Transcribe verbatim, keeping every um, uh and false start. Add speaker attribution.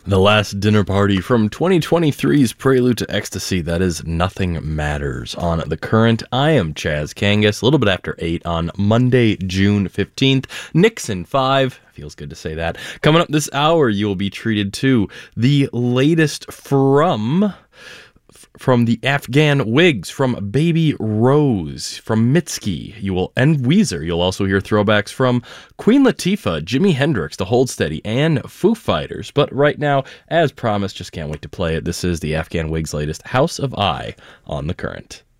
Speaker 1: The Last Dinner Party from twenty twenty-three's Prelude to Ecstasy. That is Nothing Matters on The Current. I am Chaz Kangas, a little bit after eight on Monday, June fifteenth. Nixon five. Feels good to say that. Coming up this hour, you will be treated to the latest from... From the Afghan Wigs, from Baby Rose, from Mitski, you will, and Weezer. You'll also hear throwbacks from Queen Latifah, Jimi Hendrix, The Hold Steady, and Foo Fighters. But right now, as promised, just can't wait to play it. This is the Afghan Wigs' latest House of I on The Current.